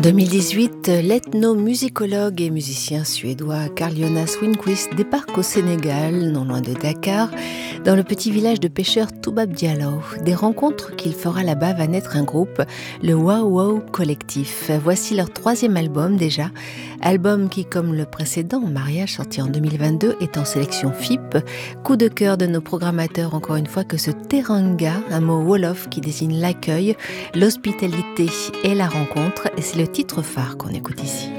2018, l'ethnomusicologue et musicien suédois Carl Jonas Winquist débarque au Sénégal, non loin de Dakar, dans le petit village de pêcheurs Toubab Diallo. Des rencontres qu'il fera là-bas va naître un groupe, le Wow Wow Collectif. Voici leur 3e album déjà, album qui, comme le précédent, Mariage, sorti en 2022, est en sélection FIP. Coup de cœur de nos programmateurs, encore une fois, que ce teranga, un mot wolof qui désigne l'accueil, l'hospitalité et la rencontre, et c'est le titre phare qu'on écoute ici.